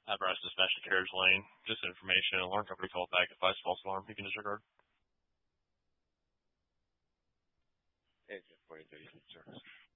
Apparatus dispatch to carriage lane. Just information. Alarm company called back. Advice false alarm. You can disregard. Engine 2036 service.